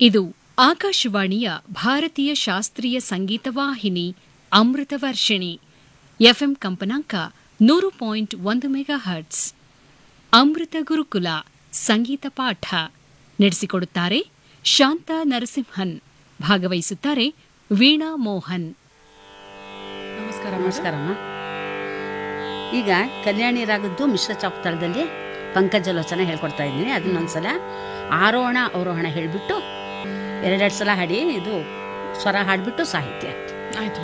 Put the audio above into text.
ಇದು ಆಕಾಶವಾಣಿಯ ಭಾರತೀಯ ಶಾಸ್ತ್ರೀಯ ಸಂಗೀತ ವಾಹಿನಿ ಅಮೃತ ವರ್ಷಿಣಿ ಎಫ್ಎಂ ಕಂಪನಾಂಕ 100.1 ಮೆಗಾಹರ್ಟ್ಸ್. ಅಮೃತ ಗುರುಕುಲ ಸಂಗೀತ ಪಾಠ ನಡೆಸಿಕೊಡುತ್ತಾರೆ ಶಾಂತಾ ನರಸಿಂಹನ್. ಭಾಗವಹಿಸುತ್ತಾರೆ ವೀಣಾ ಮೋಹನ್. ನಮಸ್ಕಾರಮ್ಮ. ಈಗ ಕಲ್ಯಾಣಿ ರಾಗದ್ದು ಮಿಶ್ರ ಚಾಪತಾಳದಲ್ಲಿ ಪಂಕಜಲೋಚನ ಹೇಳ್ಕೊಡ್ತಾ ಇದ್ದೀನಿ. ಅದನ್ನೊಂದ್ಸಲ ಆರೋಹಣ ಅವರೋಹಣ ಹೇಳಿಬಿಟ್ಟು ಎರಡೆರಡು ಸಲ ಹಾಡಿ ಇದು ಸ್ವರ ಹಾಡಿಬಿಟ್ಟು ಸಾಹಿತ್ಯ. ಆಯ್ತು.